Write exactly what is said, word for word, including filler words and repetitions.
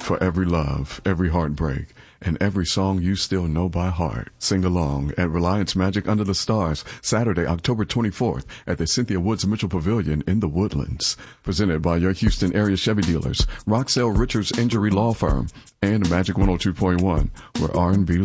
for every love, every heartbreak, and every song you still know by heart. Sing along at Reliance Magic Under the Stars, Saturday, October twenty-fourth at the Cynthia Woods Mitchell Pavilion in the Woodlands. Presented by your Houston area Chevy dealers, Roxell Richards Injury Law Firm, and Magic one oh two point one, where R and B